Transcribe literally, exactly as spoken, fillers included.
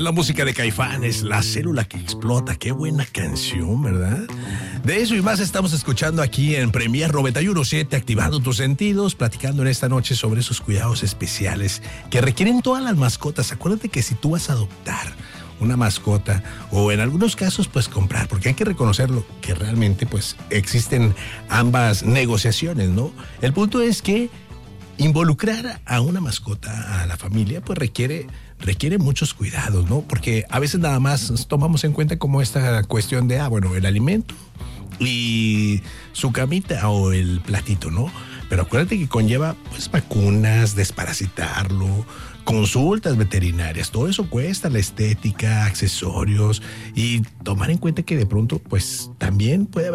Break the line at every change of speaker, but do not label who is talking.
la música de Caifanes, La Célula que Explota. Qué buena canción, ¿verdad? De eso y más estamos escuchando aquí en Premier noventa y uno punto siete, activando tus sentidos, platicando en esta noche sobre esos cuidados especiales que requieren todas las mascotas. Acuérdate que si tú vas a adoptar una mascota o en algunos casos pues comprar, porque hay que reconocerlo que realmente pues existen ambas negociaciones, ¿no? El punto es que involucrar a una mascota a la familia pues requiere requiere muchos cuidados, ¿no? Porque a veces nada más tomamos en cuenta como esta cuestión de, ah, bueno, el alimento y su camita o el platito, ¿no? Pero acuérdate que conlleva pues vacunas, desparasitarlo, consultas veterinarias, todo eso cuesta, la estética, accesorios y tomar en cuenta que de pronto pues también puede haber